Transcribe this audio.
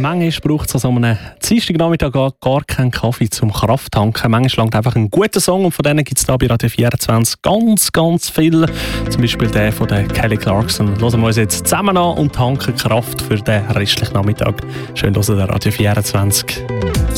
manchmal braucht es an so einem Dienstagnachmittag gar keinen Kaffee zum Krafttanken. Manchmal langt einfach ein guter Song und von denen gibt es da bei Radio 24 ganz, ganz viele. Zum Beispiel der von der Kelly Clarkson. Hören wir uns jetzt zusammen an und tanken Kraft für den restlichen Nachmittag. Schön, dass ihr Radio 24.